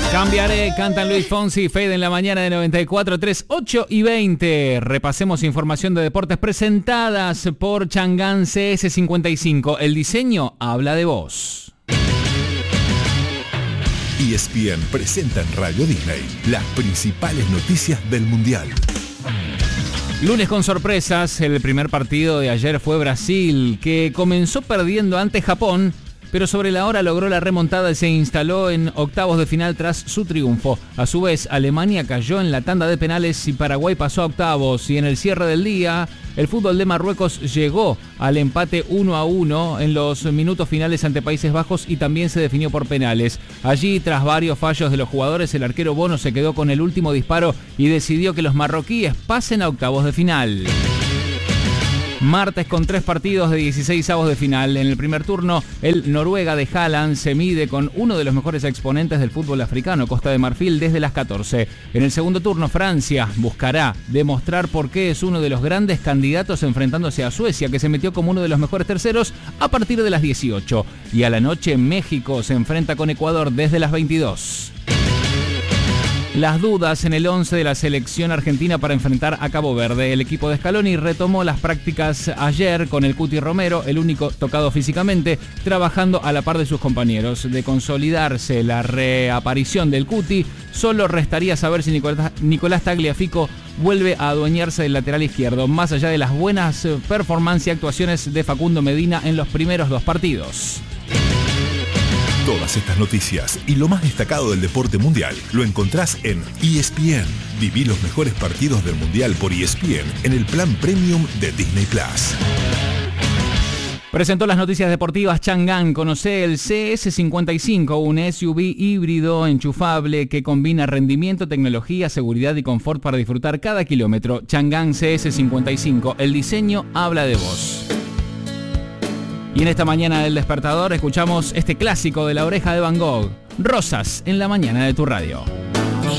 Cambiaré, cantan Luis Fonsi y Fade en la mañana de 94.3, 8 y 20. Repasemos información de deportes presentadas por Chang'an CS55. El diseño habla de vos. ESPN presenta en Radio Disney las principales noticias del Mundial. Lunes con sorpresas. El primer partido de ayer fue Brasil, que comenzó perdiendo ante Japón, pero sobre la hora logró la remontada y se instaló en octavos de final tras su triunfo. A su vez, Alemania cayó en la tanda de penales y Paraguay pasó a octavos. Y en el cierre del día, el fútbol de Marruecos llegó al empate 1-1 en los minutos finales ante Países Bajos y también se definió por penales. Allí, tras varios fallos de los jugadores, el arquero Bono se quedó con el último disparo y decidió que los marroquíes pasen a octavos de final. Martes con 3 partidos de 16avos de final. En el primer turno, el Noruega de Haaland se mide con uno de los mejores exponentes del fútbol africano, Costa de Marfil, desde las 14. En el segundo turno, Francia buscará demostrar por qué es uno de los grandes candidatos enfrentándose a Suecia, que se metió como uno de los mejores terceros a partir de las 18. Y a la noche, México se enfrenta con Ecuador desde las 22. Las dudas en el 11 de la selección argentina para enfrentar a Cabo Verde. El equipo de Scaloni retomó las prácticas ayer con el Cuti Romero, el único tocado físicamente, trabajando a la par de sus compañeros. De consolidarse la reaparición del Cuti, solo restaría saber si Nicolás Tagliafico vuelve a adueñarse del lateral izquierdo, más allá de las buenas performances y actuaciones de Facundo Medina en los primeros 2 partidos. Todas estas noticias y lo más destacado del deporte mundial lo encontrás en ESPN. Viví los mejores partidos del mundial por ESPN en el plan premium de Disney Plus. Presentó las noticias deportivas Chang'an. Conocé el CS55, un SUV híbrido enchufable que combina rendimiento, tecnología, seguridad y confort para disfrutar cada kilómetro. Chang'an CS55, el diseño habla de vos. Y en esta mañana del despertador escuchamos este clásico de La Oreja de Van Gogh, Rosas en la mañana de tu radio.